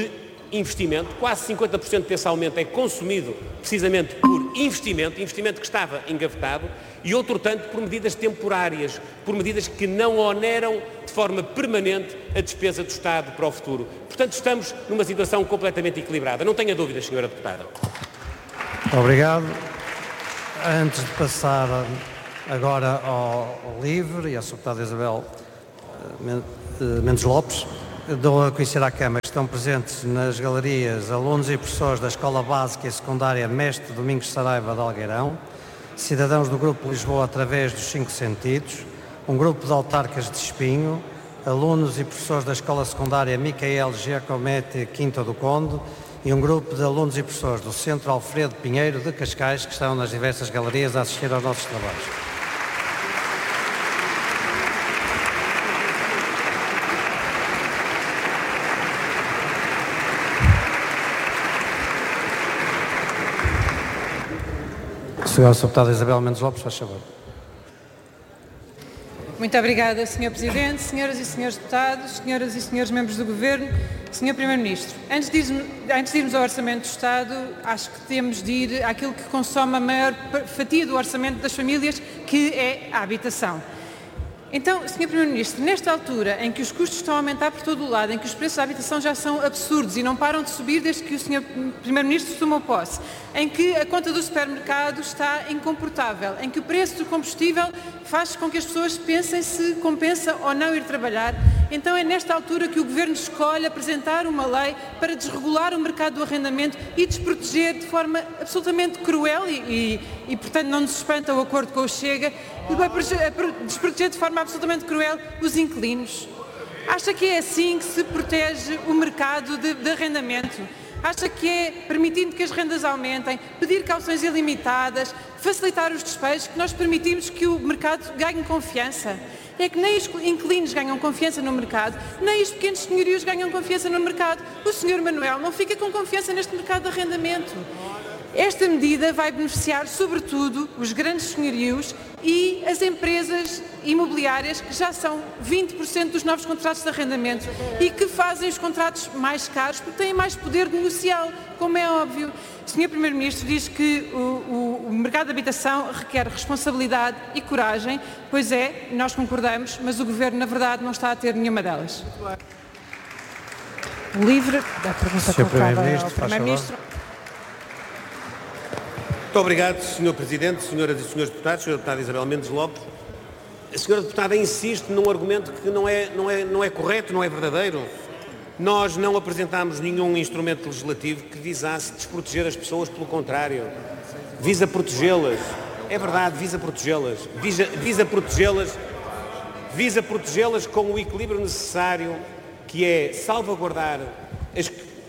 investimento, quase cinquenta por cento desse aumento é consumido precisamente por investimento, investimento que estava engavetado, e outro tanto por medidas temporárias, por medidas que não oneram de forma permanente a despesa do Estado para o futuro. Portanto, estamos numa situação completamente equilibrada. Não tenha dúvidas, senhora Deputada. Obrigado. Antes de passar agora ao, ao LIVRE e à Deputada Isabel Mendes Lopes, dou a conhecer à Câmara que estão presentes nas galerias alunos e professores da Escola Básica e Secundária Mestre Domingos Saraiva de Algueirão, cidadãos do Grupo Lisboa através dos Cinco Sentidos, um grupo de autarcas de Espinho, alunos e professores da Escola Secundária Micael Giacometti Quinta do Conde e um grupo de alunos e professores do Centro Alfredo Pinheiro de Cascais que estão nas diversas galerias a assistir aos nossos trabalhos. Senhora Deputada Isabel Mendes Lopes, faz favor. Muito obrigada, senhor Presidente, senhoras e senhores deputados, senhoras e senhores membros do Governo, senhor Primeiro-Ministro. Antes de, irmos, antes de irmos ao Orçamento do Estado, acho que temos de ir àquilo que consome a maior fatia do orçamento das famílias, que é a habitação. Então, senhor Primeiro-Ministro, nesta altura em que os custos estão a aumentar por todo o lado, em que os preços da habitação já são absurdos e não param de subir desde que o senhor Primeiro-Ministro tomou posse, em que a conta do supermercado está incomportável, em que o preço do combustível faz com que as pessoas pensem se compensa ou não ir trabalhar, então é nesta altura que o Governo escolhe apresentar uma lei para desregular o mercado do arrendamento e desproteger de forma absolutamente cruel e, e, e portanto, não nos espanta o acordo com o Chega, e vai desproteger de forma absolutamente cruel os inquilinos. Acha que é assim que se protege o mercado de, de arrendamento? Acha que é permitindo que as rendas aumentem, pedir cauções ilimitadas, facilitar os despejos, que nós permitimos que o mercado ganhe confiança? É que nem os inquilinos ganham confiança no mercado, nem os pequenos senhorios ganham confiança no mercado. O senhor Manuel não fica com confiança neste mercado de arrendamento. Esta medida vai beneficiar, sobretudo, os grandes senhorios e as empresas imobiliárias, que já são vinte por cento dos novos contratos de arrendamento e que fazem os contratos mais caros porque têm mais poder negocial, como é óbvio. O senhor Primeiro-Ministro diz que o, o, o mercado de habitação requer responsabilidade e coragem. Pois é, nós concordamos, mas o Governo, na verdade, não está a ter nenhuma delas. Livre da pergunta colocada ao Primeiro-Ministro. Muito obrigado, senhor Presidente, senhoras e senhores deputados, senhora Deputada Isabel Mendes Lopes. A senhora Deputada insiste num argumento que não é, não é, não é correto, não é verdadeiro. Nós não apresentámos nenhum instrumento legislativo que visasse desproteger as pessoas, pelo contrário. Visa protegê-las. É verdade, visa protegê-las. Visa, visa protegê-las, visa protegê-las com o equilíbrio necessário, que é salvaguardar as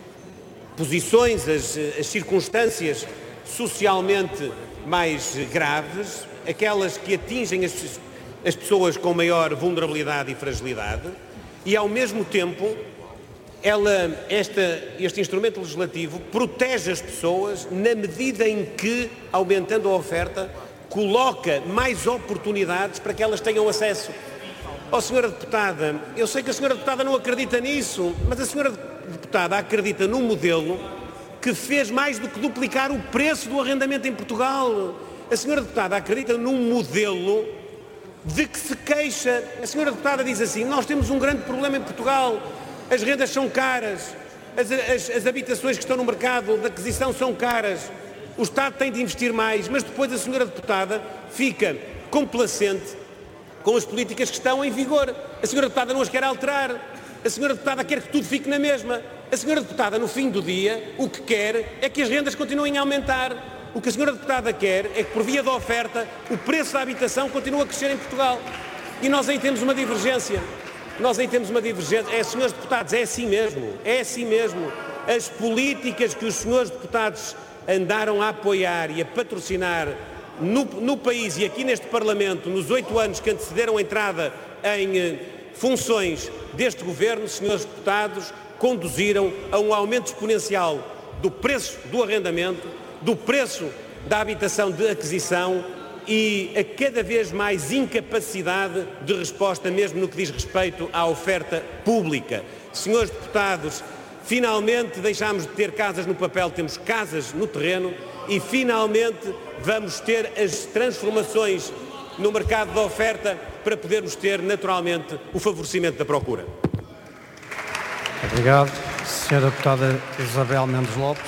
posições, as, as circunstâncias socialmente mais graves, aquelas que atingem as, as pessoas com maior vulnerabilidade e fragilidade, e ao mesmo tempo ela, esta, este instrumento legislativo protege as pessoas na medida em que, aumentando a oferta, coloca mais oportunidades para que elas tenham acesso. Ó, senhora Deputada, eu sei que a senhora Deputada não acredita nisso, mas a senhora Deputada acredita num modelo que fez mais do que duplicar o preço do arrendamento em Portugal. A senhora Deputada acredita num modelo de que se queixa. A senhora Deputada diz assim: nós temos um grande problema em Portugal, as rendas são caras, as, as, as habitações que estão no mercado de aquisição são caras, o Estado tem de investir mais, mas depois a senhora Deputada fica complacente com as políticas que estão em vigor. A senhora Deputada não as quer alterar. A senhora Deputada quer que tudo fique na mesma. A senhora Deputada, no fim do dia, o que quer é que as rendas continuem a aumentar. O que a senhora Deputada quer é que, por via da oferta, o preço da habitação continue a crescer em Portugal. E nós aí temos uma divergência. Nós aí temos uma divergência. É, senhores deputados, é assim mesmo. É assim mesmo. As políticas que os senhores deputados andaram a apoiar e a patrocinar no, no país e aqui neste Parlamento, nos oito anos que antecederam a entrada em eh, funções deste Governo, senhores deputados, conduziram a um aumento exponencial do preço do arrendamento, do preço da habitação de aquisição e a cada vez mais incapacidade de resposta, mesmo no que diz respeito à oferta pública. Senhores deputados, finalmente deixámos de ter casas no papel, temos casas no terreno e finalmente vamos ter as transformações no mercado da oferta para podermos ter naturalmente o favorecimento da procura. Obrigado. Senhora Deputada Isabel Mendes Lopes.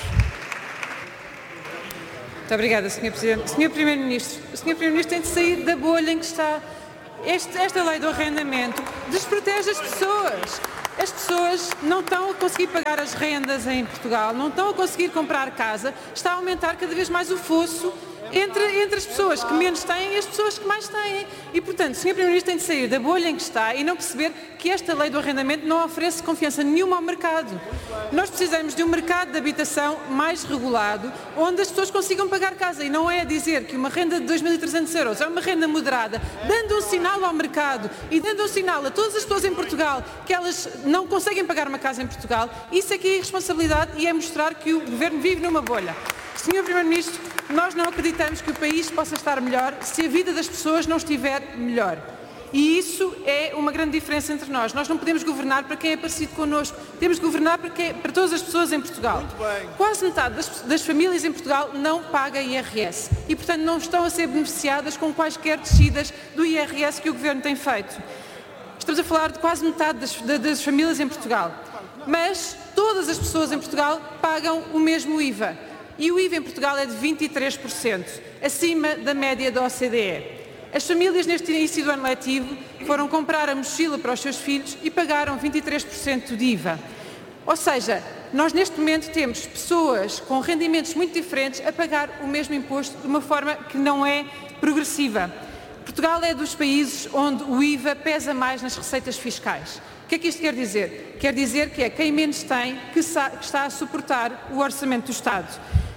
Muito obrigada, senhor Presidente. senhor Primeiro-Ministro, o senhor Primeiro-Ministro tem de sair da bolha em que está. Este, esta lei do arrendamento desprotege as pessoas. As pessoas não estão a conseguir pagar as rendas em Portugal, não estão a conseguir comprar casa, está a aumentar cada vez mais o fosso entre, entre as pessoas que menos têm e as pessoas que mais têm. E, portanto, o senhor Primeiro-Ministro tem de sair da bolha em que está e não perceber que esta lei do arrendamento não oferece confiança nenhuma ao mercado. Nós precisamos de um mercado de habitação mais regulado, onde as pessoas consigam pagar casa. E não é a dizer que uma renda de dois mil e trezentos euros é uma renda moderada, dando um sinal ao mercado e dando um sinal a todas as pessoas em Portugal que elas não conseguem pagar uma casa em Portugal. Isso é que é irresponsabilidade e é mostrar que o Governo vive numa bolha. senhor Primeiro-Ministro, nós não acreditamos que o país possa estar melhor se a vida das pessoas não estiver melhor. E isso é uma grande diferença entre nós. Nós não podemos governar para quem é parecido connosco. Temos de governar para, quem, para todas as pessoas em Portugal. Quase metade das, das famílias em Portugal não paga I R S. E, portanto, não estão a ser beneficiadas com quaisquer descidas do I R S que o Governo tem feito. Estamos a falar de quase metade das, das famílias em Portugal. Mas todas as pessoas em Portugal pagam o mesmo I V A. E o I V A em Portugal é de vinte e três por cento, acima da média da O C D E. As famílias neste início do ano letivo foram comprar a mochila para os seus filhos e pagaram vinte e três por cento de I V A. Ou seja, nós neste momento temos pessoas com rendimentos muito diferentes a pagar o mesmo imposto de uma forma que não é progressiva. Portugal é dos países onde o I V A pesa mais nas receitas fiscais. O que é que isto quer dizer? Quer dizer que é quem menos tem que está a suportar o orçamento do Estado.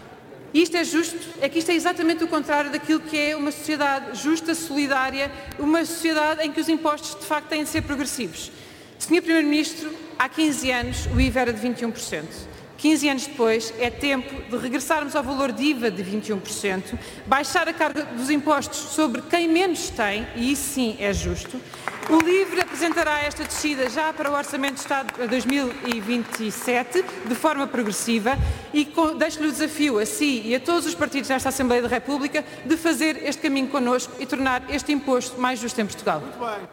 E isto é justo? É que isto é exatamente o contrário daquilo que é uma sociedade justa, solidária, uma sociedade em que os impostos de facto têm de ser progressivos. senhor Primeiro-Ministro, há quinze anos o I V A era de vinte e um por cento. quinze anos depois é tempo de regressarmos ao valor de I V A de vinte e um por cento, baixar a carga dos impostos sobre quem menos tem, e isso sim é justo. O LIVRE apresentará esta descida já para o Orçamento de Estado para dois mil e vinte e sete, de forma progressiva, e deixo-lhe o desafio a si e a todos os partidos desta Assembleia da República de fazer este caminho connosco e tornar este imposto mais justo em Portugal. Muito bem.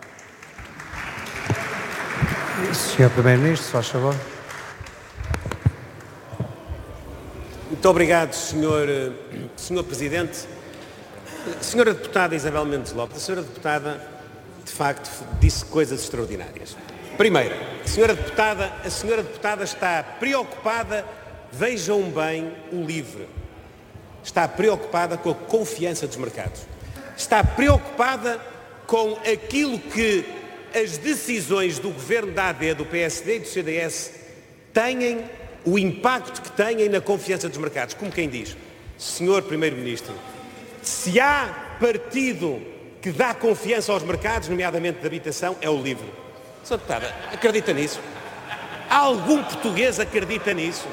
senhor Primeiro-Ministro, faz favor. Muito obrigado, senhor, senhor Presidente. Senhora Deputada Isabel Mendes Lopes, a senhora Deputada, de facto, disse coisas extraordinárias. Primeiro, senhora Deputada, a senhora Deputada está preocupada, vejam bem o LIVRE, está preocupada com a confiança dos mercados. Está preocupada com aquilo que as decisões do Governo da A D, do P S D e do C D S têm, o impacto que têm na confiança dos mercados. Como quem diz, senhor Primeiro-Ministro, se há partido que dá confiança aos mercados, nomeadamente de habitação, é o LIVRE. senhora Deputada, acredita nisso? Algum português acredita nisso?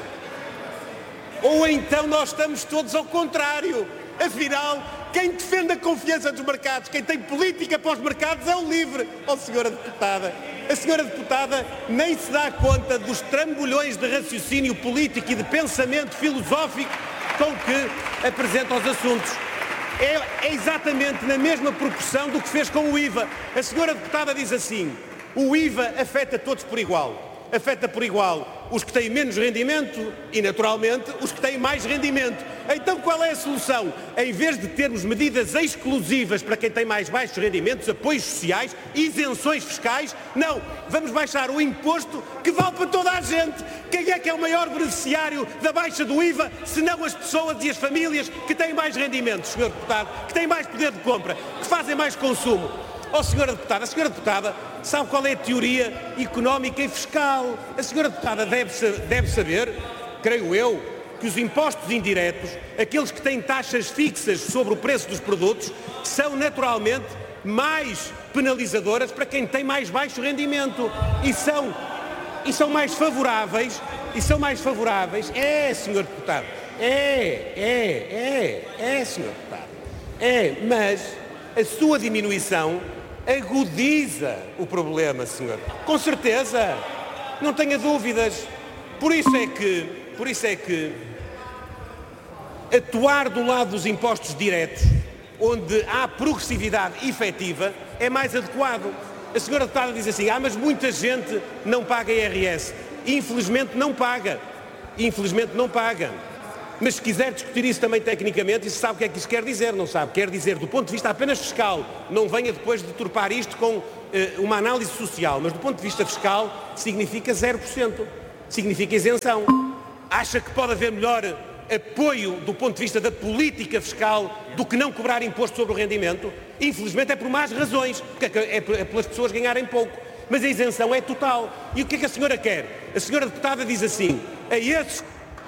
Ou então nós estamos todos ao contrário? Afinal, quem defende a confiança dos mercados, quem tem política para os mercados é o LIVRE. Oh, senhora Deputada, a senhora Deputada nem se dá conta dos trambolhões de raciocínio político e de pensamento filosófico com que apresenta os assuntos. É, é exatamente na mesma proporção do que fez com o I V A. A senhora Deputada diz assim, o I V A afeta todos por igual. Afeta por igual os que têm menos rendimento e, naturalmente, os que têm mais rendimento. Então qual é a solução? Em vez de termos medidas exclusivas para quem tem mais baixos rendimentos, apoios sociais, isenções fiscais, não, vamos baixar o imposto que vale para toda a gente. Quem é que é o maior beneficiário da baixa do I V A, senão as pessoas e as famílias que têm mais rendimentos, senhor Deputado, que têm mais poder de compra, que fazem mais consumo? Oh, senhora Deputada, a senhora Deputada sabe qual é a teoria económica e fiscal. A senhora Deputada deve, deve saber, creio eu, que os impostos indiretos, aqueles que têm taxas fixas sobre o preço dos produtos, são naturalmente mais penalizadoras para quem tem mais baixo rendimento e são, e são mais favoráveis, e são mais favoráveis, é, senhor Deputado, é, é, é, é, senhor Deputado, é, mas a sua diminuição agudiza o problema, senhor. Com certeza, não tenha dúvidas. Por isso é que, por isso é que atuar do lado dos impostos diretos, onde há progressividade efetiva, é mais adequado. A senhora deputada diz assim, ah, mas muita gente não paga I R S. Infelizmente não paga. Infelizmente não paga. Mas se quiser discutir isso também tecnicamente, isso sabe o que é que isso quer dizer, não sabe? Quer dizer, do ponto de vista apenas fiscal, não venha depois deturpar isto com uh, uma análise social, mas do ponto de vista fiscal significa zero por cento. Significa isenção. Acha que pode haver melhor apoio do ponto de vista da política fiscal do que não cobrar imposto sobre o rendimento? Infelizmente é por más razões, porque é pelas pessoas ganharem pouco. Mas a isenção é total. E o que é que a senhora quer? A senhora deputada diz assim, a esses...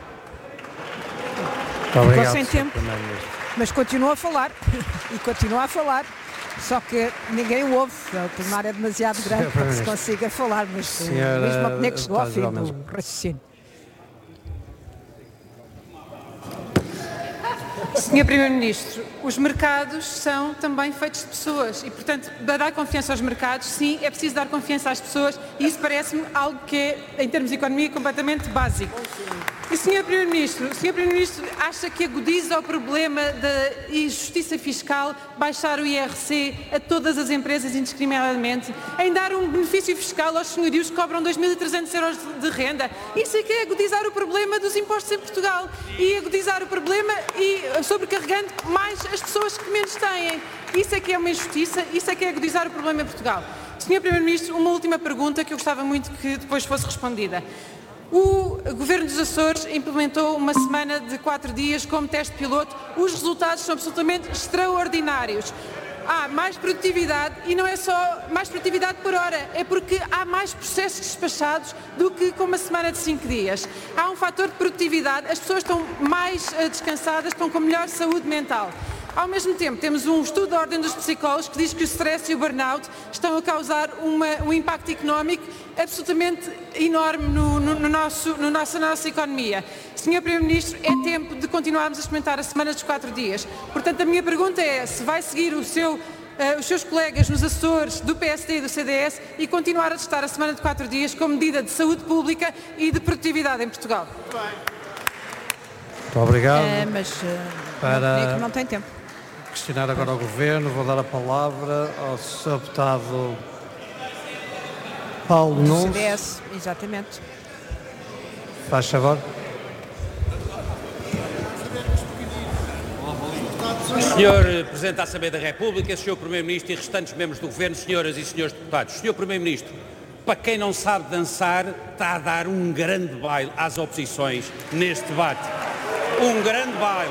Ficou sem tempo, mas continua a falar e continua a falar, só que ninguém o ouve, o plenário é demasiado grande para que se consiga falar, mas Senhora, o Luís Montenegro chegou ao fim do raciocínio. senhor Primeiro-Ministro, os mercados são também feitos de pessoas e, portanto, para dar confiança aos mercados, sim, é preciso dar confiança às pessoas e isso parece-me algo que é, em termos de economia, completamente básico. E, senhor Primeiro-Ministro, o senhor Primeiro-Ministro acha que agudiza o problema da injustiça fiscal baixar o I R C a todas as empresas indiscriminadamente, em dar um benefício fiscal aos senhorios que cobram dois mil e trezentos euros de renda? Isso é que é agudizar o problema dos impostos em Portugal e agudizar o problema e sobrecarregando mais as pessoas que menos têm. Isso é que é uma injustiça, isso é que é agudizar o problema em Portugal. senhor Primeiro-Ministro, uma última pergunta que eu gostava muito que depois fosse respondida. O Governo dos Açores implementou uma semana de quatro dias como teste piloto. Os resultados são absolutamente extraordinários. Há mais produtividade e não é só mais produtividade por hora, é porque há mais processos despachados do que com uma semana de cinco dias. Há um fator de produtividade, as pessoas estão mais uh, descansadas, estão com melhor saúde mental. Ao mesmo tempo, temos um estudo da Ordem dos Psicólogos que diz que o stress e o burnout estão a causar uma, um impacto económico absolutamente enorme no, no, no nosso, no nosso, na nossa economia. senhor Primeiro-Ministro, é tempo de continuarmos a experimentar a semana dos quatro dias. Portanto, a minha pergunta é se vai seguir o seu, uh, os seus colegas nos Açores, do P S D e do C D S e continuar a testar a semana de quatro dias como medida de saúde pública e de produtividade em Portugal. Muito obrigado. É, mas uh, Para... não tem tempo. Questionar agora ao Governo, vou dar a palavra ao senhor Deputado Paulo Nunes. C D S, exatamente. Faz favor. senhor Presidente da Assembleia da República, senhor Primeiro-Ministro e restantes membros do Governo, senhoras e senhores deputados. senhor Primeiro-Ministro, para quem não sabe dançar, está a dar um grande baile às oposições neste debate. Um grande baile.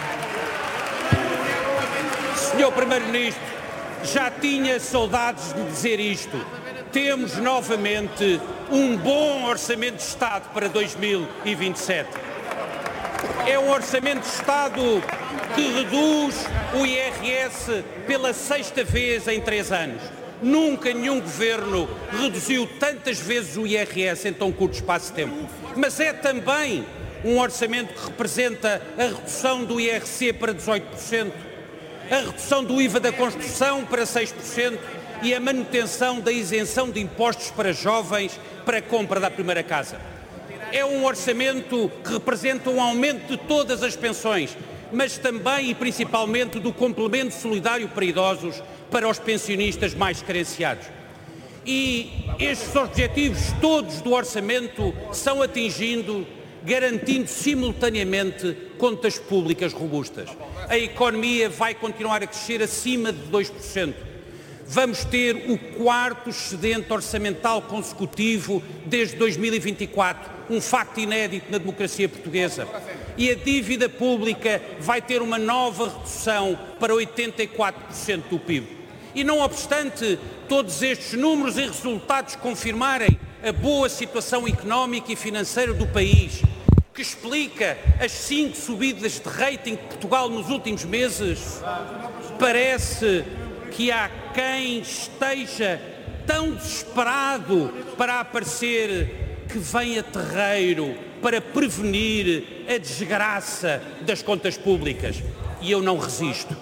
senhor Primeiro-Ministro, já tinha saudades de dizer isto. Temos novamente um bom orçamento de Estado para dois mil e vinte e sete. É um orçamento de Estado que reduz o I R S pela sexta vez em três anos. Nunca nenhum governo reduziu tantas vezes o I R S em tão curto espaço de tempo. Mas é também um orçamento que representa a redução do I R C para dezoito por cento. A redução do I V A da construção para seis por cento e a manutenção da isenção de impostos para jovens para a compra da primeira casa. É um orçamento que representa um aumento de todas as pensões, mas também e principalmente do complemento solidário para idosos para os pensionistas mais carenciados. E estes objetivos todos do orçamento são atingindo garantindo simultaneamente contas públicas robustas. A economia vai continuar a crescer acima de dois por cento. Vamos ter o quarto excedente orçamental consecutivo desde dois mil e vinte e quatro, um facto inédito na democracia portuguesa. E a dívida pública vai ter uma nova redução para oitenta e quatro por cento do P I B. E não obstante todos estes números e resultados confirmarem a boa situação económica e financeira do país, que explica as cinco subidas de rating de Portugal nos últimos meses, parece que há quem esteja tão desesperado para aparecer que vem a terreiro para prevenir a desgraça das contas públicas. E eu não resisto.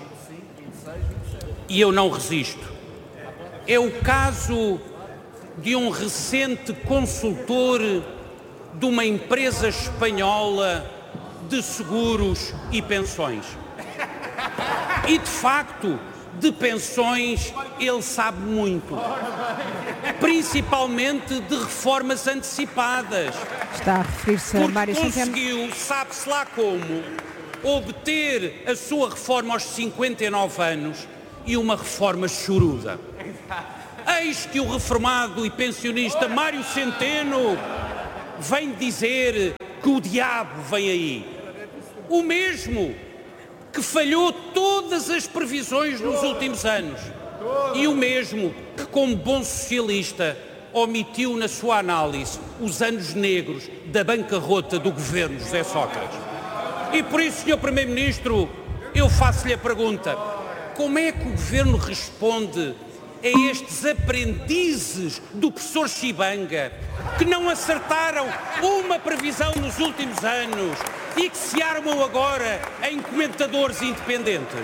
E eu não resisto. É o caso de um recente consultor de uma empresa espanhola de seguros e pensões. E, de facto, de pensões ele sabe muito. Principalmente de reformas antecipadas. Está a referir-se a Mário Centeno. Conseguiu, sabe-se lá como, obter a sua reforma aos cinquenta e nove anos e uma reforma choruda. Eis que o reformado e pensionista Mário Centeno vem dizer que o diabo vem aí. O mesmo que falhou todas as previsões nos últimos anos. E o mesmo que, como bom socialista, omitiu na sua análise os anos negros da bancarrota do governo José Sócrates. E por isso, senhor Primeiro-Ministro, eu faço-lhe a pergunta: como é que o Governo responde a estes aprendizes do professor Chibanga, que não acertaram uma previsão nos últimos anos e que se armam agora em comentadores independentes?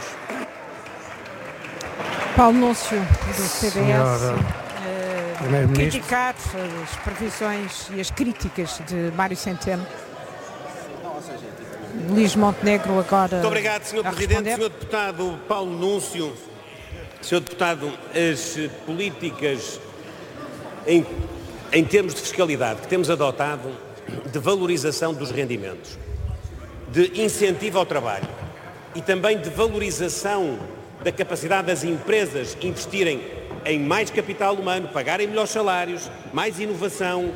Paulo Núncio, do C D S, uh, criticar as previsões e as críticas de Mário Centeno. Luís Montenegro agora. Muito obrigado, senhor Presidente. senhor Deputado Paulo Núncio, senhor Deputado, as políticas em, em termos de fiscalidade que temos adotado, de valorização dos rendimentos, de incentivo ao trabalho e também de valorização da capacidade das empresas investirem em mais capital humano, pagarem melhores salários, mais inovação,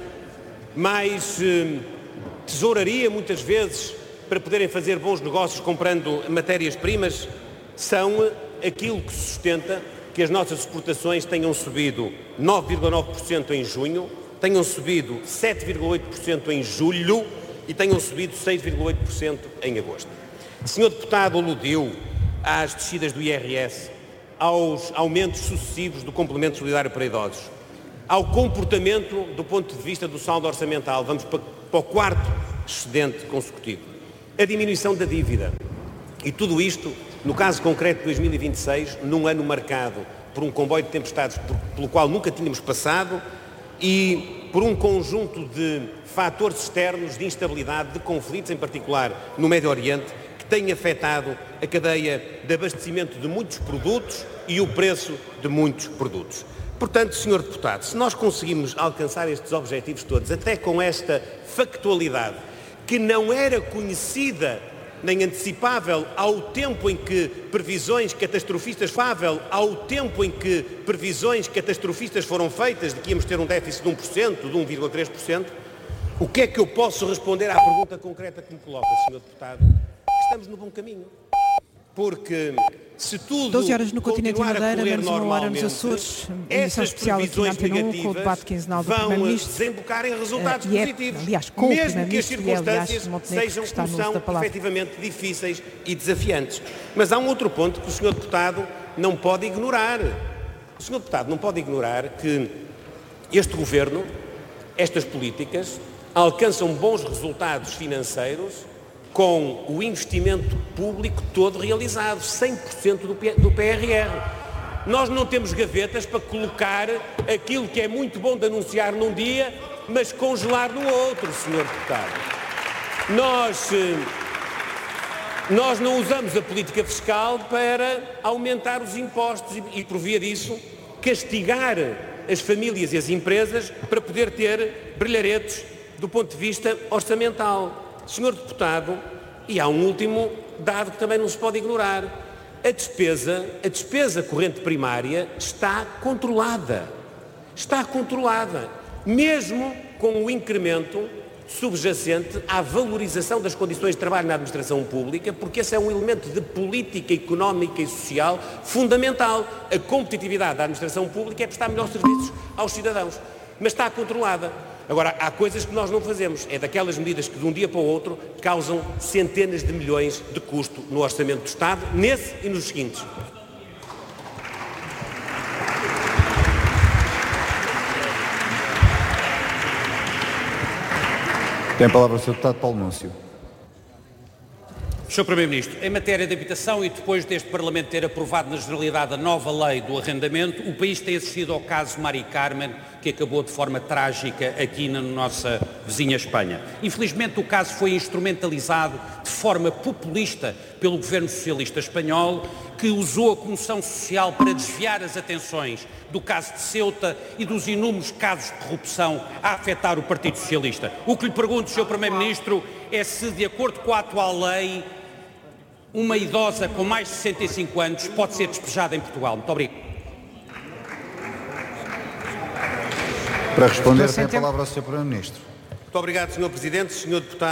mais eh, tesouraria muitas vezes, para poderem fazer bons negócios comprando matérias-primas, são aquilo que sustenta que as nossas exportações tenham subido nove vírgula nove por cento em junho, tenham subido sete vírgula oito por cento em julho e tenham subido seis vírgula oito por cento em agosto. O senhor Deputado aludiu às descidas do I R S, aos aumentos sucessivos do complemento solidário para idosos, ao comportamento do ponto de vista do saldo orçamental, vamos para, para o quarto excedente consecutivo, a diminuição da dívida. E tudo isto, no caso concreto de dois mil e vinte e seis, num ano marcado por um comboio de tempestades por, pelo qual nunca tínhamos passado e por um conjunto de fatores externos de instabilidade, de conflitos, em particular no Médio Oriente, que têm afetado a cadeia de abastecimento de muitos produtos e o preço de muitos produtos. Portanto, senhor Deputado, se nós conseguimos alcançar estes objetivos todos, até com esta factualidade, que não era conhecida nem antecipável ao tempo em que previsões catastrofistas fável ao tempo em que previsões catastrofistas foram feitas de que íamos ter um déficit de um por cento, de um vírgula três por cento, o que é que eu posso responder à pergunta concreta que me coloca, senhor Deputado? Que estamos no bom caminho. Porque se tudo doze horas no continente Madeira, menos uma hora nos Açores, essas previsões negativas vão desembocar em resultados uh, positivos, é, aliás, com mesmo que as circunstâncias aliás, sejam como são efetivamente difíceis e desafiantes. Mas há um outro ponto que o senhor Deputado não pode ignorar. O senhor Deputado não pode ignorar que este Governo, estas políticas, alcançam bons resultados financeiros com o investimento público todo realizado, cem por cento do P R R. Nós não temos gavetas para colocar aquilo que é muito bom de anunciar num dia, mas congelar no outro, senhor Deputado. Nós, nós não usamos a política fiscal para aumentar os impostos e, e, por via disso, castigar as famílias e as empresas para poder ter brilharetes do ponto de vista orçamental. Senhor Deputado, e há um último dado que também não se pode ignorar. A despesa, a despesa corrente primária está controlada. Está controlada. Mesmo com o incremento subjacente à valorização das condições de trabalho na administração pública, porque esse é um elemento de política económica e social fundamental. A competitividade da administração pública é prestar melhores serviços aos cidadãos. Mas está controlada. Agora, há coisas que nós não fazemos. É daquelas medidas que de um dia para o outro causam centenas de milhões de custo no orçamento do Estado, nesse e nos seguintes. Tem a palavra o senhor Deputado Paulo Núncio. senhor Primeiro-Ministro, em matéria de habitação e depois deste Parlamento ter aprovado na generalidade a nova lei do arrendamento, o país tem assistido ao caso Mari Carmen, que acabou de forma trágica aqui na nossa vizinha Espanha. Infelizmente o caso foi instrumentalizado de forma populista pelo governo socialista espanhol, que usou a comoção social para desviar as atenções do caso de Ceuta e dos inúmeros casos de corrupção a afetar o Partido Socialista. O que lhe pergunto, senhor Primeiro-Ministro, é se, de acordo com a atual lei, uma idosa com mais de sessenta e cinco anos pode ser despejada em Portugal. Muito obrigado. Para responder, tem a palavra ao senhor Primeiro-Ministro. Muito obrigado, senhor Presidente. senhor Deputado.